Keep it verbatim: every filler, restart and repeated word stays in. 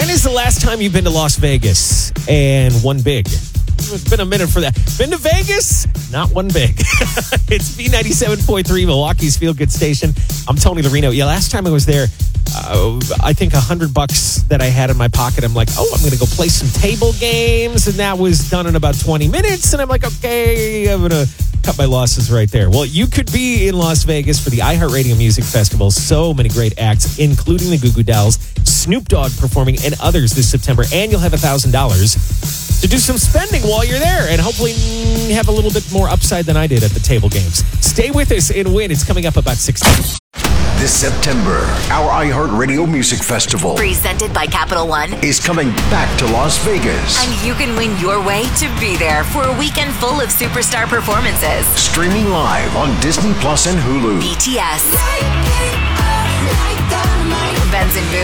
When is the last time you've been to Las Vegas and won big? It's been a minute for that. Been to Vegas? Not one big. It's B ninety-seven point three, Milwaukee's Feel Good Station. I'm Tony Larino. Yeah, last time I was there, uh, I think a hundred bucks that I had in my pocket. I'm like, oh, I'm going to go play some table games. And that was done in about twenty minutes. And I'm like, okay, I'm going to cut my losses right there. Well, you could be in Las Vegas for the iHeartRadio Music Festival. So many great acts, including the Goo Goo Dolls, Snoop Dogg performing, and others this September. And you'll have one thousand dollars to do some spending while you're there and hopefully have a little bit more upside than I did at the table games. Stay with us and win. It's coming up about sixteen. This September, our iHeartRadio Music Festival, presented by Capital One, is coming back to Las Vegas. And you can win your way to be there for a weekend full of superstar performances. Streaming live on Disney Plus and Hulu. B T S, Benson Boone,